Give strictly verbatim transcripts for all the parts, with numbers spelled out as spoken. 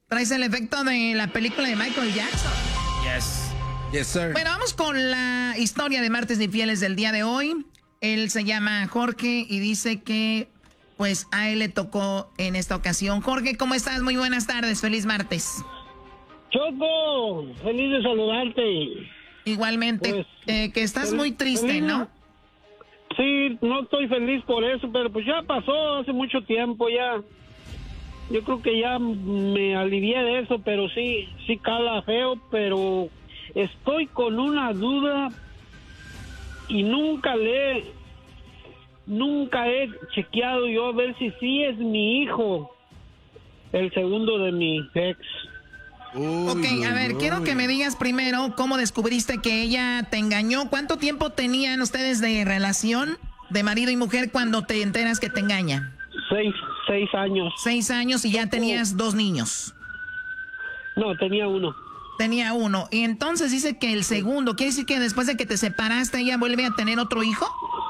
Traes el efecto de la película de Michael Jackson. Yes. Yes, sir. Bueno, vamos con la historia de Martes de Infieles del día de hoy. Él se llama Jorge y dice que, pues, a él le tocó en esta ocasión. Jorge, ¿cómo estás? Muy buenas tardes. Feliz martes. Choco, feliz de saludarte. Igualmente, pues, eh, que estás feliz, muy triste, feliz, ¿no? Sí, no estoy feliz por eso, pero pues ya pasó hace mucho tiempo, ya. Yo creo que ya me alivié de eso, pero sí, sí cala feo, pero estoy con una duda y nunca le, nunca he chequeado yo a ver si sí es mi hijo, el segundo de mi ex. Uy, ok, a ver, uy. quiero que me digas primero cómo descubriste que ella te engañó. ¿Cuánto tiempo tenían ustedes de relación de marido y mujer cuando te enteras que te engaña? Seis, seis años. Seis años y ya tenías dos niños. No, tenía uno. Tenía uno. Y entonces dice que el segundo, ¿quiere decir que después de que te separaste ella vuelve a tener otro hijo?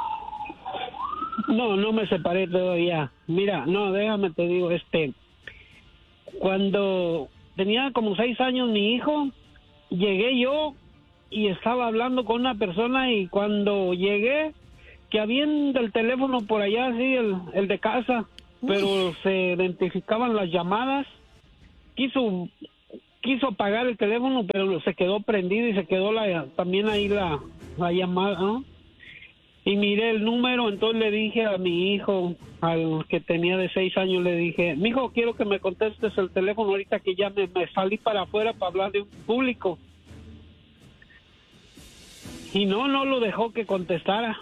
No, no me separé todavía. Mira, no, déjame te digo, este, cuando tenía como seis años mi hijo, llegué yo y estaba hablando con una persona y cuando llegué, que habían del teléfono por allá, sí, el, el de casa, Uy. pero se identificaban las llamadas, quiso quiso apagar el teléfono, pero se quedó prendido y se quedó la también ahí la, la llamada, ¿no? Y miré el número, entonces le dije a mi hijo, al que tenía de seis años, le dije, mijo, quiero que me contestes el teléfono ahorita que ya me, me salí para afuera para hablar de un público. Y no, no lo dejó que contestara.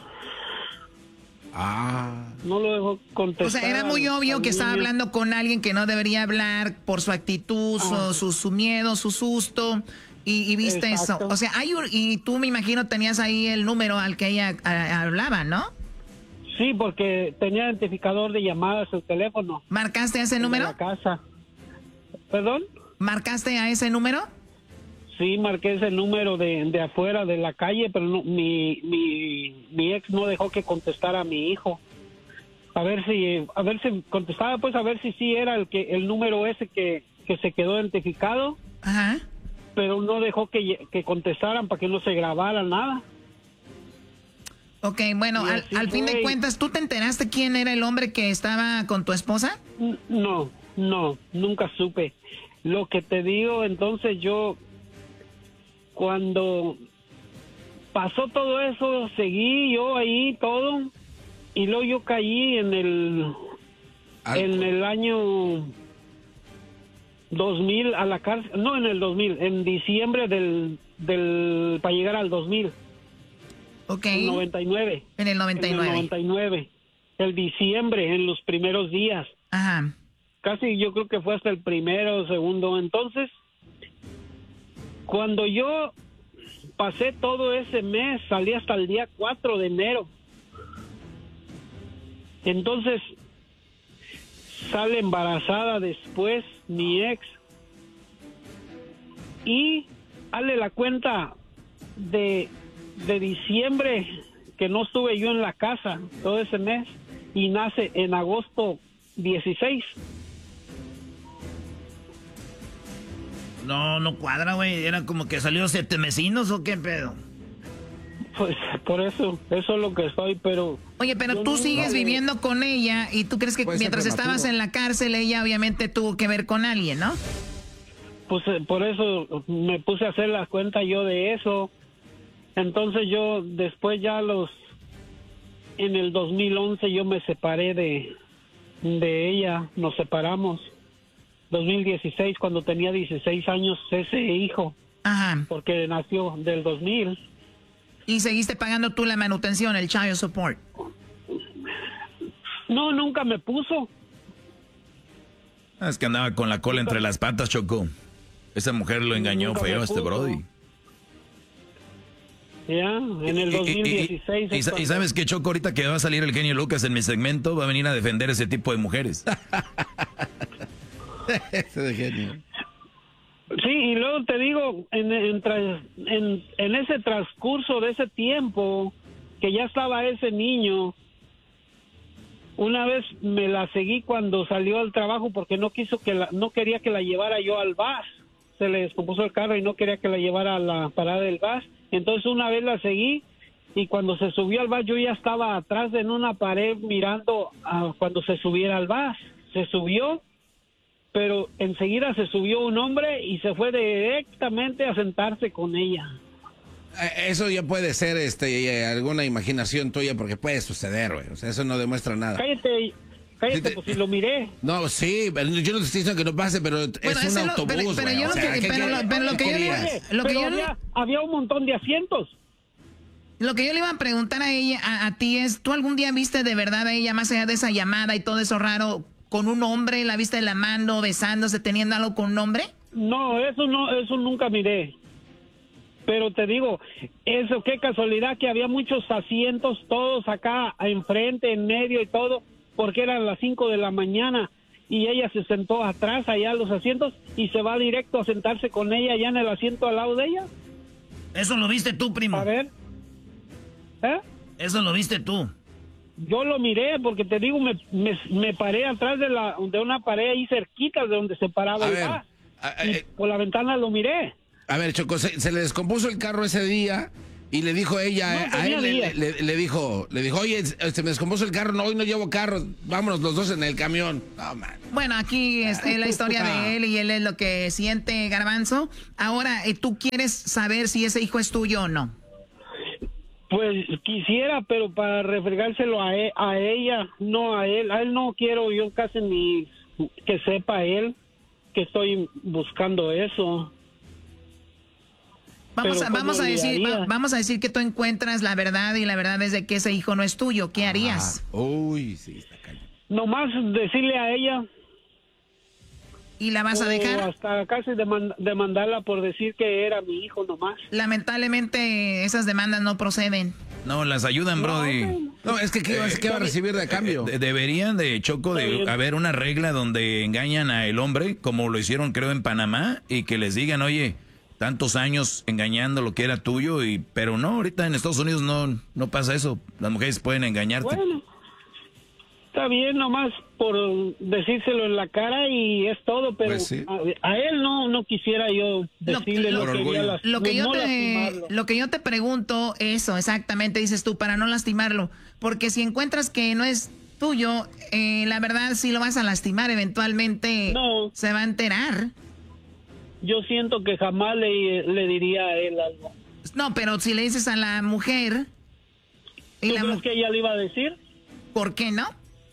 Ah. No lo dejó contestar. O sea, era muy obvio que estaba hablando con alguien que no debería hablar por su actitud, ah. su, su miedo, su susto. Y, y viste Exacto. eso. O sea, hay un, y tú me imagino tenías ahí el número al que ella a, a, hablaba, ¿no? Sí, porque tenía identificador de llamadas el teléfono. ¿Marcaste a ese número? En la casa. ¿Perdón? ¿Marcaste a ese número? Sí, marqué ese número de, de afuera de la calle, pero no, mi, mi, mi ex no dejó que contestara a mi hijo. A ver si, a ver si contestaba, pues a ver si sí era el que el número ese que, que se quedó identificado. Ajá. Pero no dejó que, que contestaran para que no se grabara nada. Ok, bueno, al, al fin de cuentas, ¿tú te enteraste quién era el hombre que estaba con tu esposa? No, no, nunca supe. Lo que te digo, entonces yo, cuando pasó todo eso, seguí yo ahí todo, y luego yo caí en el, Alto. en el año dos mil a la cárcel, no en el dos mil, en diciembre del, del para llegar al dos mil. Ok. En noventa y nueve. En el noventa y nueve. En el noventa y nueve. El diciembre, en los primeros días. Ajá. Casi yo creo que fue hasta el primero o segundo. Entonces, cuando yo pasé todo ese mes, salí hasta el día cuatro de enero. Entonces, sale embarazada después mi ex. Y hazle la cuenta de, de diciembre que no estuve yo en la casa todo ese mes y nace en agosto dieciséis. No, no cuadra, güey. ¿Era como que salió siete mesinos o qué pedo? Pues por eso, eso es lo que estoy, pero... Oye, pero tú sigues no, viviendo con ella y tú crees que mientras estabas en la cárcel ella obviamente tuvo que ver con alguien, ¿no? Pues por eso me puse a hacer la cuenta yo de eso. Entonces yo después ya los... En el dos mil once yo me separé de, de ella, nos separamos. dos mil dieciséis, cuando tenía dieciséis años, ese hijo. Ajá. Porque nació del dos mil. ¿Y seguiste pagando tú la manutención, el child support? No, nunca me puso. Es que andaba con la cola entre las patas, Choco. Esa mujer lo engañó nunca feo a este Brody. Ya, en el dos mil dieciséis. Y, y, y, y sabes qué, Choco, ahorita que va a salir el genio Lucas en mi segmento, va a venir a defender ese tipo de mujeres. Ese de genio. Sí, y luego te digo, en, en, en, en ese transcurso de ese tiempo, que ya estaba ese niño, una vez me la seguí cuando salió al trabajo porque no quiso que la, no quería que la llevara yo al bus. Se le descompuso el carro y no quería que la llevara a la parada del bus. Entonces una vez la seguí y cuando se subió al bus yo ya estaba atrás en una pared mirando a cuando se subiera al bus. Se subió, pero enseguida se subió un hombre y se fue directamente a sentarse con ella. Eso ya puede ser este alguna imaginación tuya porque puede suceder, güey. O sea, eso no demuestra nada. Cállate, cállate, Sí te- pues si lo miré. No, sí, pero yo no te estoy diciendo que no pase, pero Bueno, es un ese lo- autobús, pero- pero güey. yo O lo sea, que- ¿qué pero quieres? lo- pero lo ¿Qué que yo le- querías? Lo que Pero yo le- había, había un montón de asientos. Lo que yo le iba a preguntar a ella, a, a ti es, ¿tú algún día viste de verdad a ella, más allá de esa llamada y todo eso raro, con un hombre? ¿La viste de la mano, besándose, teniendo algo con un hombre? No, eso no, eso nunca miré. Pero te digo, eso qué casualidad que había muchos asientos todos acá enfrente, en medio y todo, porque eran las cinco de la mañana y ella se sentó atrás allá en los asientos y se va directo a sentarse con ella allá en el asiento al lado de ella. Eso lo viste tú, primo. A ver. ¿Eh? Eso lo viste tú. Yo lo miré porque te digo, me, me, me paré atrás de la de una pared ahí cerquita de donde se paraba A el ver, bus. a- Y eh, por la ventana lo miré. A ver, Choco, se, se le descompuso el carro ese día y le dijo ella, No, eh, a tenía él le, día. le- le dijo, le dijo, oye, se me descompuso el carro, no, hoy no llevo carro, vámonos los dos en el camión. No, man. Bueno, aquí es, es la historia de él y él es lo que siente, Garbanzo. Ahora, eh, ¿tú quieres saber si ese hijo es tuyo o no? Pues quisiera, pero para refregárselo a, e- a ella, no a él. A él no quiero yo casi ni que sepa él que estoy buscando eso. Vamos Pero a, vamos a ¿cómo le decir, haría? va- vamos a decir que tú encuentras la verdad y la verdad es de que ese hijo no es tuyo. ¿Qué harías? Ah, uy, sí, está cañón. Nomás decirle a ella. ¿Y la vas a o dejar? hasta casi deman- demandarla por decir que era mi hijo nomás. Lamentablemente esas demandas no proceden. No, las ayudan, Brody. No, es que ¿qué, va- qué va a recibir de cambio? De- deberían de Choco de Está bien. haber una regla donde engañan a el hombre, como lo hicieron creo en Panamá, y que les digan, oye, tantos años engañando lo que era tuyo, y pero no, ahorita en Estados Unidos no, no pasa eso. Las mujeres pueden engañarte. Bueno, está bien nomás por decírselo en la cara y es todo, pero Pues sí. a, a él no no quisiera yo Lo- decirle lo- lo, que orgullo. las- Lo que, yo no te, lastimarlo. lo que yo te pregunto, eso, exactamente, dices tú, para no lastimarlo. Porque si encuentras que no es tuyo, eh, la verdad sí lo vas a lastimar, eventualmente No. se va a enterar. Yo siento que jamás le, le diría a él algo. No, pero si le dices a la mujer, y ¿Tú la crees mu- que ella le iba a decir? ¿por qué no?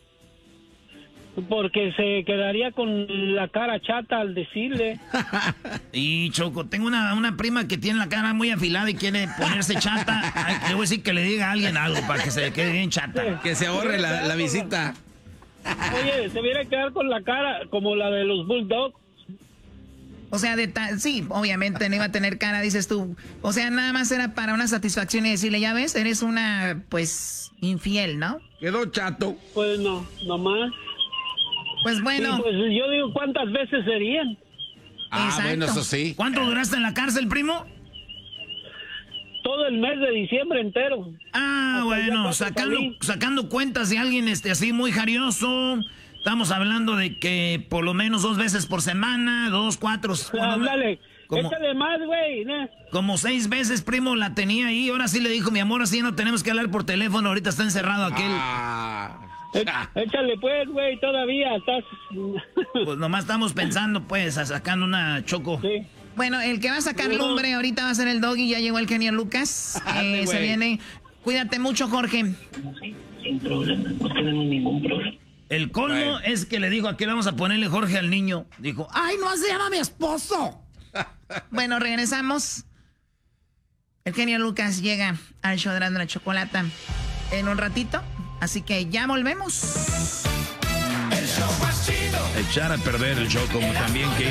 Porque se quedaría con la cara chata al decirle. Y Choco, tengo una, una prima que tiene la cara muy afilada y quiere ponerse chata. Ay, le voy a decir que le diga a alguien algo para que se quede bien chata. Que se ahorre la, la visita. Oye, se viene a quedar con la cara como la de los Bulldogs. O sea, de ta- sí, obviamente no iba a tener cara, dices tú. O sea, nada más era para una satisfacción y decirle, ya ves, eres una, pues, infiel, ¿no? Quedó chato. Pues no, nomás. Pues bueno. Sí, pues yo digo, ¿cuántas veces serían? Ah, Exacto. bueno, eso sí. ¿Cuánto duraste en la cárcel, primo? Todo el mes de diciembre entero. Ah, Hasta bueno, ya cuando sacando, salí. sacando cuentas de alguien este, así muy jarioso. Estamos hablando de que por lo menos dos veces por semana, dos, cuatro, bueno, Ándale, como, échale más, güey. ¿no? como seis veces, primo, la tenía ahí. Ahora sí le dijo, mi amor, así no tenemos que hablar por teléfono. Ahorita está encerrado aquel. Ah. É- Échale pues, güey, todavía estás... Pues nomás estamos pensando, pues, a sacando una Choco. Sí. Bueno, el que va a sacar No. lumbre ahorita va a ser el Doggy. Ya llegó el genio Lucas. Ande, Eh, se güey. viene. Cuídate mucho, Jorge. Sin problema, no tenemos ningún problema. El colmo Bueno. es que le dijo, ¿a qué le vamos a ponerle Jorge al niño? Dijo, ¡ay, no se llama mi esposo! Bueno, regresamos. El genio Lucas llega al show de la Chocolata en un ratito. Así que ya volvemos. Echar a perder el show como también que